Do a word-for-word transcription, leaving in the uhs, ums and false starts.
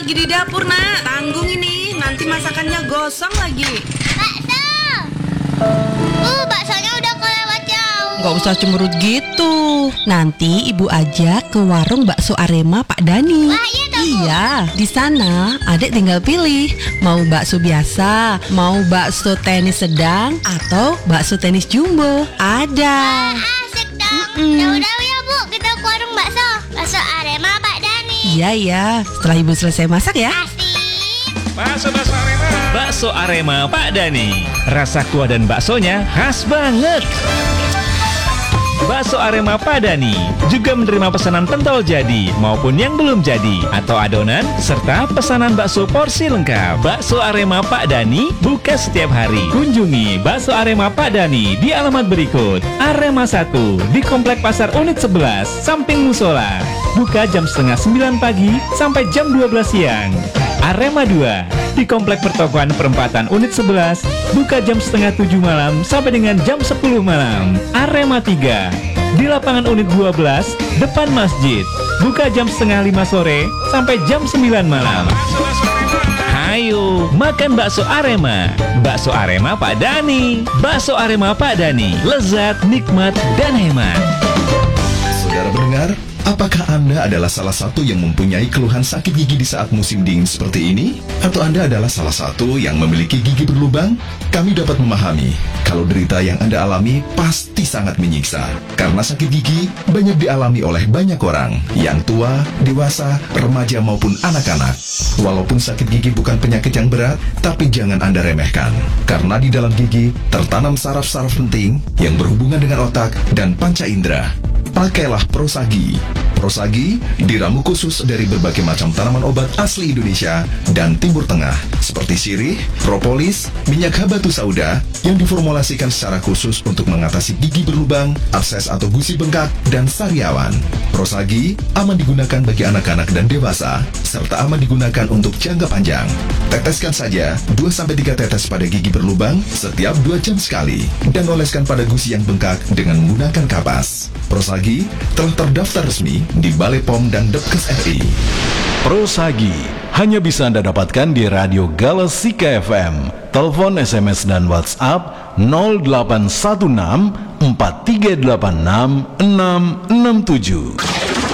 lagi di dapur, Nak. Tanggung ini, nanti masakannya gosong lagi. Bakso. Uh, baksonya udah kelewat jauh. Gak usah cemberut gitu. Nanti ibu ajak ke warung bakso Arema Pak Dani. Wah, iya toh, Bu? Iya, di sana adek tinggal pilih mau bakso biasa, mau bakso tenis sedang, atau bakso tenis jumbo. Ada. Wah, asik dong. Mm-mm. Ya udah ya, Bu, kita ke warung bakso. Bakso Arema Pak Dani. Iya ya, setelah ibu selesai masak ya. Asik. Bakso bakso Arema. Bakso Arema Pak Dani. Rasa kuah dan baksonya khas banget. Bakso Arema Pak Dani juga menerima pesanan pentol jadi maupun yang belum jadi atau adonan serta pesanan bakso porsi lengkap. Bakso Arema Pak Dani buka setiap hari. Kunjungi Bakso Arema Pak Dani di alamat berikut: Arema satu di Komplek Pasar Unit sebelas, samping musola. Buka jam setengah sembilan pagi sampai jam dua belas siang. Arema dua di Komplek Pertokoan Perempatan Unit sebelas, buka jam setengah tujuh malam sampai dengan jam sepuluh malam. Arema tiga di Lapangan Unit dua belas, depan masjid, buka jam setengah lima sore sampai jam sembilan malam. Hayo, makan bakso Arema. Bakso Arema Pak Dani. Bakso Arema Pak Dani, lezat, nikmat, dan hemat. Saudara pendengar, apakah Anda adalah salah satu yang mempunyai keluhan sakit gigi di saat musim dingin seperti ini? Atau Anda adalah salah satu yang memiliki gigi berlubang? Kami dapat memahami kalau derita yang Anda alami pasti sangat menyiksa. Karena sakit gigi banyak dialami oleh banyak orang, yang tua, dewasa, remaja maupun anak-anak. Walaupun sakit gigi bukan penyakit yang berat, tapi jangan Anda remehkan. Karena di dalam gigi tertanam saraf-saraf penting yang berhubungan dengan otak dan panca indera. Pakailah Prosagi. Prosagi diramu khusus dari berbagai macam tanaman obat asli Indonesia dan Timur Tengah, seperti sirih, propolis, minyak habatus sauda, yang diformulasikan secara khusus untuk mengatasi gigi berlubang, abses atau gusi bengkak, dan sariawan. Prosagi aman digunakan bagi anak-anak dan dewasa, serta aman digunakan untuk jangka panjang. Teteskan saja dua sampai tiga tetes pada gigi berlubang setiap dua jam sekali, dan oleskan pada gusi yang bengkak dengan menggunakan kapas. Prosagi telah terdaftar resmi di Balai P O M dan Depkes R I. Prosagi hanya bisa Anda dapatkan di Radio Galesika F M. Telepon, S M S, dan WhatsApp nol delapan satu enam empat tiga delapan enam enam enam tujuh.